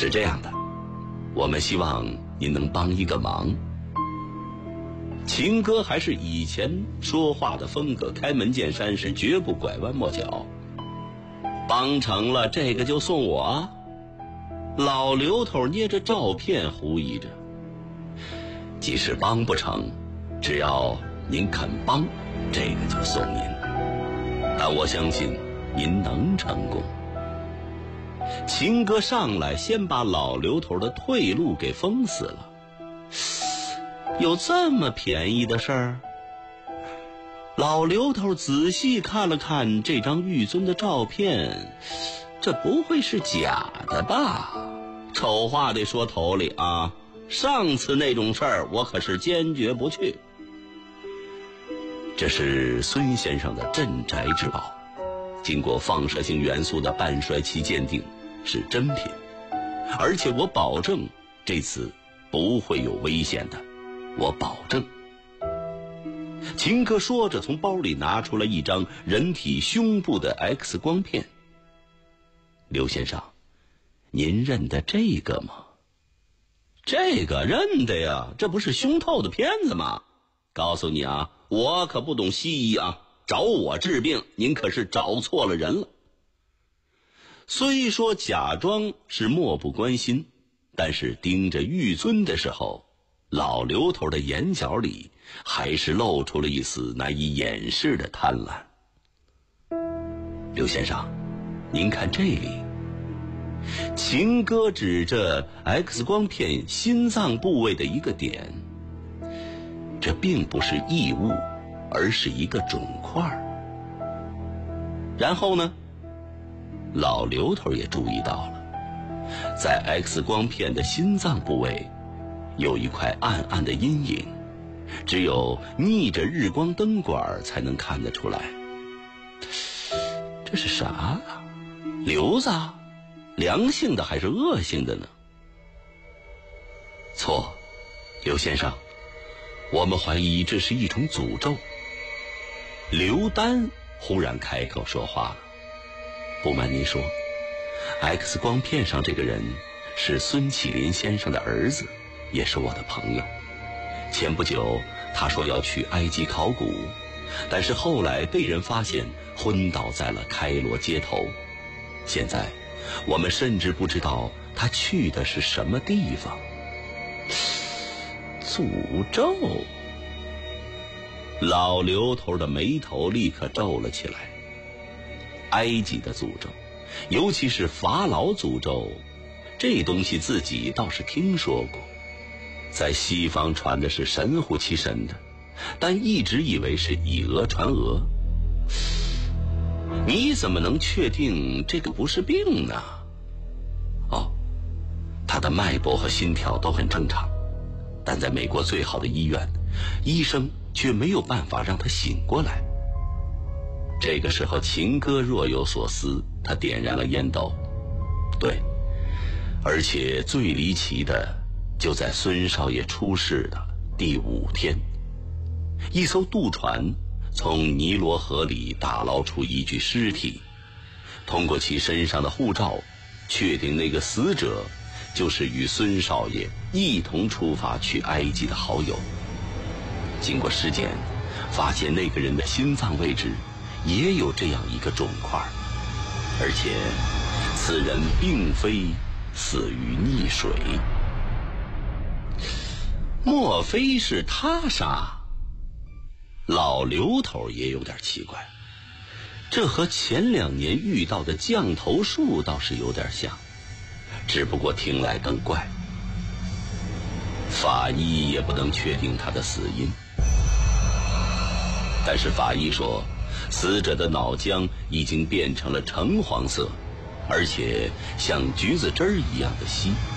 是这样的，我们希望您能帮一个忙。秦哥还是以前说话的风格，开门见山，是绝不拐弯抹角。帮成了，这个就送我啊。老刘头捏着照片狐疑着，即使帮不成，只要您肯帮，这个就送您。但我相信您能成功。秦哥上来先把老刘头的退路给封死了。有这么便宜的事儿？老刘头仔细看了看这张玉尊的照片，这不会是假的吧？丑话得说头里啊，上次那种事儿我可是坚决不去。这是孙先生的镇宅之宝，经过放射性元素的半衰期鉴定，是真品，而且我保证这次不会有危险的，我保证。秦哥说着，从包里拿出了一张人体胸部的 X 光片。刘先生，您认得这个吗？这个认得呀，这不是胸透的片子吗？告诉你啊，我可不懂西医啊，找我治病，您可是找错了人了。虽说假装是漠不关心，但是盯着玉尊的时候，老刘头的眼角里还是露出了一丝难以掩饰的贪婪。刘先生，您看这里。秦哥指着 X 光片心脏部位的一个点，这并不是异物，而是一个肿块。然后呢，老刘头也注意到了，在 X 光片的心脏部位有一块暗暗的阴影，只有逆着日光灯管才能看得出来。这是啥啊？瘤子啊？良性的还是恶性的呢？错，刘先生，我们怀疑这是一种诅咒。刘丹忽然开口说话了。不瞒您说， X 光片上这个人是孙启林先生的儿子，也是我的朋友。前不久他说要去埃及考古，但是后来被人发现昏倒在了开罗街头。现在我们甚至不知道他去的是什么地方。诅咒！老刘头的眉头立刻皱了起来。埃及的诅咒，尤其是法老诅咒，这东西自己倒是听说过，在西方传的是神乎其神的，但一直以为是以讹传讹。你怎么能确定这个不是病呢？哦，他的脉搏和心跳都很正常，但在美国最好的医院，医生却没有办法让他醒过来。这个时候秦哥若有所思，他点燃了烟斗。对，而且最离奇的就在孙少爷出事的第5天，一艘渡船从尼罗河里打捞出一具尸体，通过其身上的护照确定那个死者就是与孙少爷一同出发去埃及的好友。经过尸检，发现那个人的心脏位置也有这样一个肿块，而且此人并非死于溺水。莫非是他杀？老刘头也有点奇怪，这和前2年遇到的降头术倒是有点像，只不过听来更怪。法医也不能确定他的死因，但是法医说死者的脑浆已经变成了橙黄色，而且像橘子汁儿一样的稀。